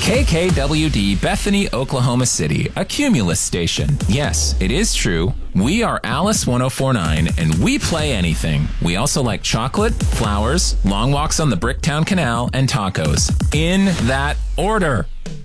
KKWD Bethany, Oklahoma City, a Cumulus station. Yes, it is true. We are Alice 1049, and we play anything. We also like chocolate, flowers, long walks on the Bricktown Canal, and tacos. In that order.